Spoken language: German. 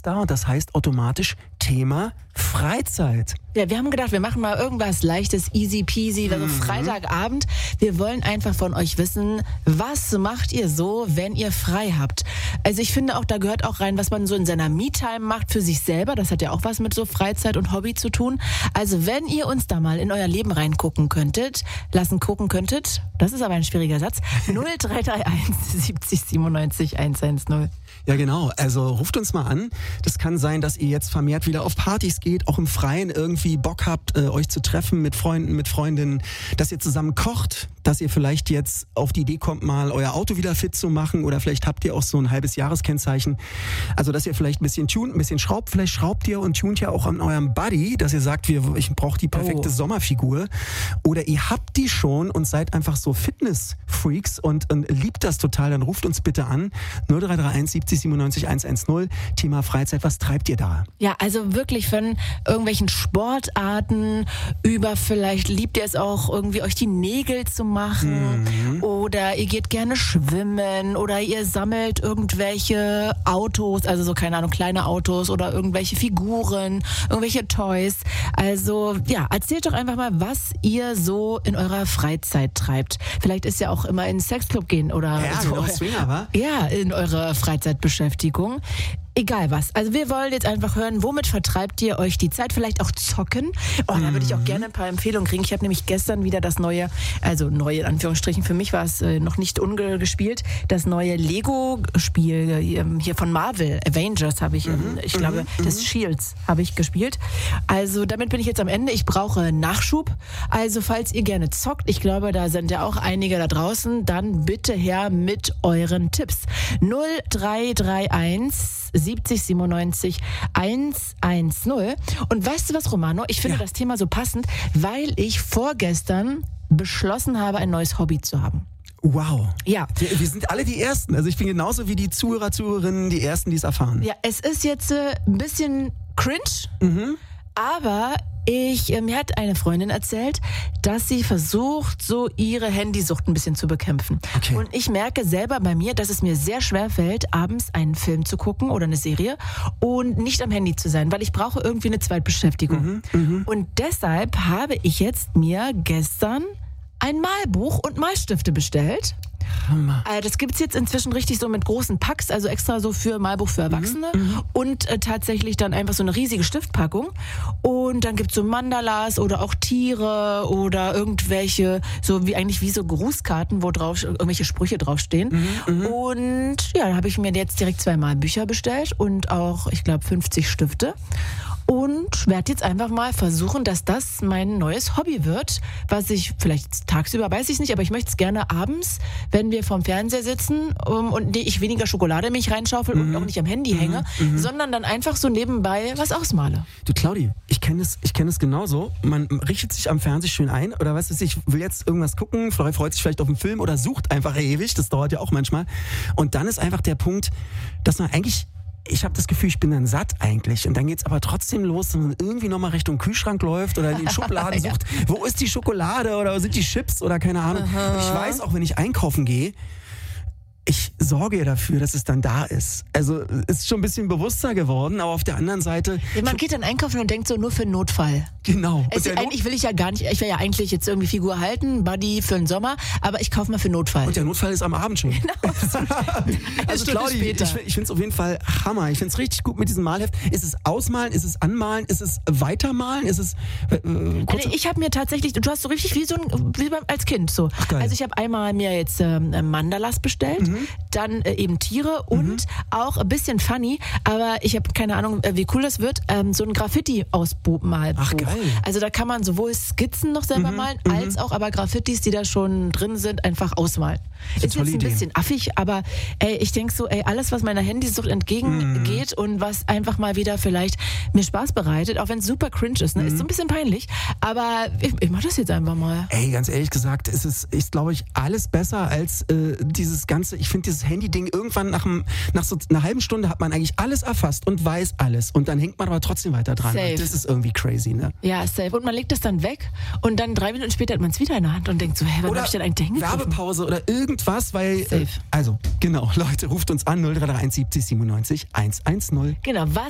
jetzt da und das heißt automatisch Thema Freizeit. Ja, wir haben gedacht, wir machen mal irgendwas Leichtes, easy peasy, also Freitagabend. Wir wollen einfach von euch wissen, was macht ihr so, wenn ihr frei habt? Also ich finde auch, da gehört auch rein, was man so in seiner Me-Time macht für sich selber. Das hat ja auch was mit so Freizeit und Hobby zu tun. Also wenn ihr uns da mal in euer Leben reingucken könntet, das ist aber ein schwieriger Satz, 0331 70 97 110. Ja, genau. Also ruft uns mal an. Das kann sein, dass ihr jetzt vermehrt wieder auf Partys geht, auch im Freien irgendwie Bock habt, euch zu treffen mit Freunden, mit Freundinnen, dass ihr zusammen kocht, dass ihr vielleicht jetzt auf die Idee kommt, mal euer Auto wieder fit zu machen oder vielleicht habt ihr auch so ein halbes Jahreskennzeichen. Also, dass ihr vielleicht ein bisschen tunt, ein bisschen schraubt. Vielleicht schraubt ihr und tunt ja auch an eurem Body, dass ihr sagt, ich brauche die perfekte Sommerfigur. Oder ihr habt die schon und seid einfach so Fitness-Freaks und liebt das total. Dann ruft uns bitte an. 0331 70 97 110. Thema Freizeit. Was treibt ihr da? Ja, also wirklich von irgendwelchen Sportarten über vielleicht liebt ihr es auch irgendwie euch die Nägel zu machen oder ihr geht gerne schwimmen oder ihr sammelt irgendwelche Autos, also so keine Ahnung, kleine Autos oder irgendwelche Figuren, irgendwelche Toys. Also ja, erzählt doch einfach mal, was ihr so in eurer Freizeit treibt. Vielleicht ist ja auch immer in den Sexclub gehen oder ja, so. Genau, Swinger, wa? Ja, in eurer Freizeitbeschäftigung. Egal was. Also wir wollen jetzt einfach hören, womit vertreibt ihr euch die Zeit? Vielleicht auch zocken. Da würde ich auch gerne ein paar Empfehlungen kriegen. Ich habe nämlich gestern wieder das neue, also neue in Anführungsstrichen, für mich war es noch nicht ungespielt, das neue Lego-Spiel hier von Marvel, Avengers habe ich, ich glaube, des Shields habe ich gespielt. Also damit bin ich jetzt am Ende. Ich brauche Nachschub. Also falls ihr gerne zockt, ich glaube, da sind ja auch einige da draußen, dann bitte her mit euren Tipps. 0331 70 97 110. Und weißt du was, Romano? Ich finde das Thema so passend, weil ich vorgestern beschlossen habe, ein neues Hobby zu haben. Wow. Ja. Wir sind alle die Ersten. Also ich bin genauso wie die Zuhörerinnen, die Ersten, die es erfahren. Ja, es ist jetzt ein bisschen cringe, aber mir hat eine Freundin erzählt, dass sie versucht, so ihre Handysucht ein bisschen zu bekämpfen. Okay. Und ich merke selber bei mir, dass es mir sehr schwer fällt, abends einen Film zu gucken oder eine Serie und nicht am Handy zu sein, weil ich brauche irgendwie eine Zweitbeschäftigung. Und deshalb habe ich jetzt mir gestern ein Malbuch und Malstifte bestellt. Das gibt's jetzt inzwischen richtig so mit großen Packs, also extra so für Malbuch für Erwachsene und tatsächlich dann einfach so eine riesige Stiftpackung. Und dann gibt's so Mandalas oder auch Tiere oder irgendwelche, so wie so Grußkarten, wo drauf irgendwelche Sprüche draufstehen. Und ja, da habe ich mir jetzt direkt 2 Malbücher bestellt und auch, ich glaube, 50 Stifte. Und werde jetzt einfach mal versuchen, dass das mein neues Hobby wird, was ich vielleicht tagsüber, weiß ich nicht, aber ich möchte es gerne abends, wenn wir vorm Fernseher sitzen und ich weniger Schokolade in mich reinschaufel und auch nicht am Handy hänge, sondern dann einfach so nebenbei was ausmale. Du Claudi, ich kenne es genauso. Man richtet sich am Fernseher schön ein oder was weiß ich, will jetzt irgendwas gucken, freut sich vielleicht auf einen Film oder sucht einfach ewig, das dauert ja auch manchmal. Und dann ist einfach der Punkt, dass man eigentlich, ich habe das Gefühl, ich bin dann satt eigentlich. Und dann geht's aber trotzdem los, dass man irgendwie nochmal Richtung Kühlschrank läuft oder in den Schubladen sucht, wo ist die Schokolade oder wo sind die Chips oder keine Ahnung. Und ich weiß auch, wenn ich einkaufen gehe, ich sorge ja dafür, dass es dann da ist. Also ist schon ein bisschen bewusster geworden, aber auf der anderen Seite... Ja, man geht dann einkaufen und denkt so, nur für einen Notfall. Genau. Eigentlich will ich ja gar nicht, ich will ja eigentlich jetzt irgendwie Figur halten, Buddy für den Sommer, aber ich kaufe mal für Notfall. Und der Notfall ist am Abend schon. Genau. Also Claudi, ich finde es auf jeden Fall Hammer. Ich finde es richtig gut mit diesem Malheft. Ist es ausmalen, ist es anmalen, ist es weitermalen, ist es... ich habe mir tatsächlich, du hast so richtig wie als Kind so. Ach, geil. Also ich habe einmal mir jetzt Mandalas bestellt, dann eben Tiere und auch ein bisschen funny, aber ich habe keine Ahnung, wie cool das wird, so ein Graffiti-Malbuch. Ach, geil. Also da kann man sowohl Skizzen noch selber malen, als auch aber Graffitis, die da schon drin sind, einfach ausmalen. Ist jetzt ein bisschen affig, aber ich denke so, alles, was meiner Handysucht entgegengeht und was einfach mal wieder vielleicht mir Spaß bereitet, auch wenn es super cringe ist, ne? Ist so ein bisschen peinlich, aber ich mache das jetzt einfach mal. Ganz ehrlich gesagt, ist glaube ich, alles besser als dieses ganze, ich finde dieses Handy-Ding irgendwann nach so einer halben Stunde hat man eigentlich alles erfasst und weiß alles und dann hängt man aber trotzdem weiter dran. Safe. Das ist irgendwie crazy, ne? Ja, safe. Und man legt das dann weg und dann 3 Minuten später hat man es wieder in der Hand und denkt so, was hab ich denn eigentlich hingegriffen? Werbepause oder irgendwas, weil... Safe. Also, genau, Leute, ruft uns an 0331 70 97 110. Genau, was